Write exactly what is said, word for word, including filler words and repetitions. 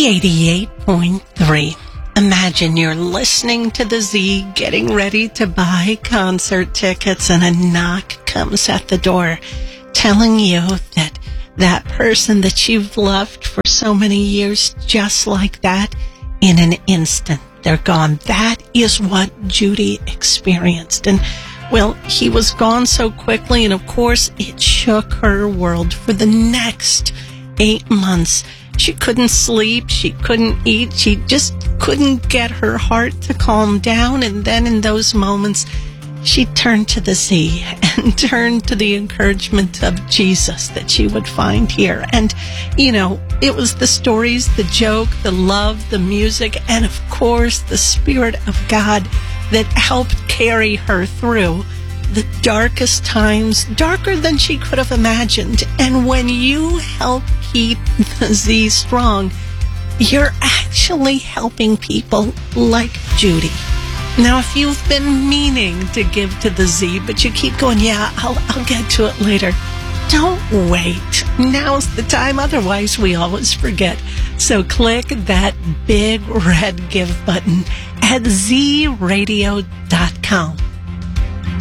eighty-eight point three. Imagine you're listening to the Z, getting ready to buy concert tickets, and a knock comes at the door telling you that that person that you've loved for so many years, just like that, in an instant, they're gone. That is what Judy experienced. And, well, he was gone so quickly, and of course, it shook her world for the next eight months. She couldn't sleep, she couldn't eat, she just couldn't get her heart to calm down. And then in those moments, she turned to the Z and turned to the encouragement of Jesus that she would find here. And, you know, it was the stories, the joke, the love, the music, and of course, the Spirit of God that helped carry her through the darkest times, darker than she could have imagined. And when you help keep the Z strong, you're actually helping people like Judy. Now, if you've been meaning to give to the Z, but you keep going, yeah, I'll, I'll get to it later, don't wait. Now's the time. Otherwise, we always forget. So click that big red give button at z radio dot com.